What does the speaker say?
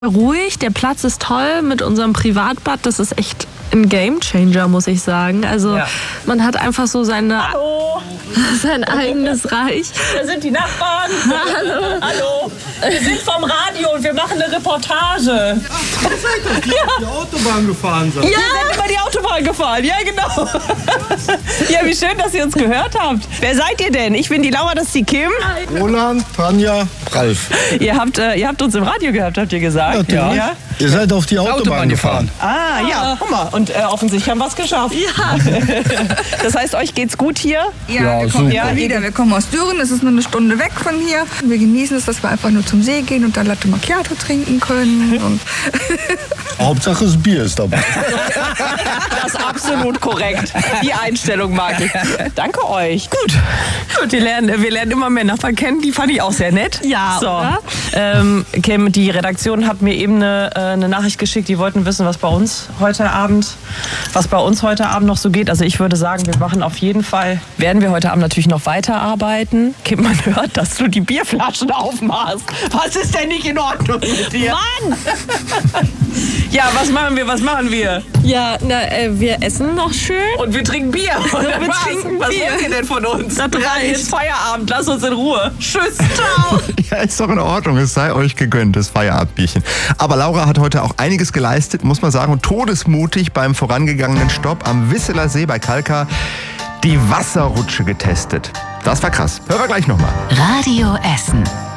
ruhig, der Platz ist toll mit unserem Privatbad, das ist echt ein Gamechanger, muss ich sagen. Also man hat einfach so sein eigenes Reich. Da sind die Nachbarn. Hallo. Wir sind vom Radio und wir machen eine Reportage. Ach, ihr seid doch, die auf die Autobahn gefahren seid. Ja, wir sind über die Autobahn gefahren. Ja, genau. Ja, wie schön, dass ihr uns gehört habt. Wer seid ihr denn? Ich bin die Laura, das ist die Kim. Roland, Tanja, Ralf. Ihr habt uns im Radio gehört, habt ihr gesagt? Ja. Ihr seid auf die Autobahn gefahren. Ah, ja, guck mal. Und offensichtlich haben wir es geschafft. Ja. Das heißt, euch geht's gut hier? Ja, wir kommen wieder. Wir kommen aus Düren, es ist nur eine Stunde weg von hier. Wir genießen es, dass wir einfach nur zum See gehen und da Latte Macchiato trinken können. Und Hauptsache das Bier ist dabei. Das ist absolut korrekt. Die Einstellung mag ich. Danke euch. Gut, wir lernen immer mehr Nachbarn kennen. Die fand ich auch sehr nett. Ja, oder? Kim, die Redaktion hat mir eben eine Nachricht geschickt. Die wollten wissen, was bei uns heute Abend noch so geht. Also ich würde sagen, werden wir heute Abend natürlich noch weiterarbeiten. Kim, man hört, dass du die Bierflaschen aufmachst. Was ist denn nicht in Ordnung mit dir? Mann! Ja, was machen wir? Ja, wir essen noch schön. Und wir trinken Bier. Was wollt ihr denn von uns? Das reicht. Jetzt Feierabend, lass uns in Ruhe. Tschüss, ciao. Ja, ist doch in Ordnung. Es sei euch gegönnt, das Feierabendbierchen. Aber Laura hat heute auch einiges geleistet, muss man sagen. Und todesmutig beim vorangegangenen Stopp am Wisseler See bei Kalkar die Wasserrutsche getestet. Das war krass. Hören wir gleich nochmal. Radio Essen.